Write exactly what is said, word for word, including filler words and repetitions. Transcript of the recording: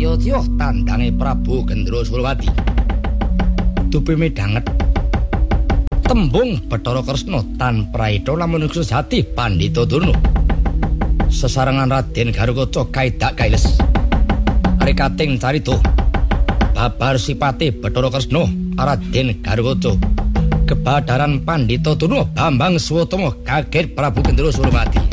tiyo-tiyo tandange Prabu Gendro Surawati. Dupi midhanget tembung Bathara Kresna tan praita lamun sejati Pandhita Durna. Sesarengan Raden Garukaca kaidak kailes. Rekating carita babar sipate Bathara Kresna Raden Garukaca. Kebadaran Pandhita Durna Bambang Swatama kaget Prabu Gendro Surawati.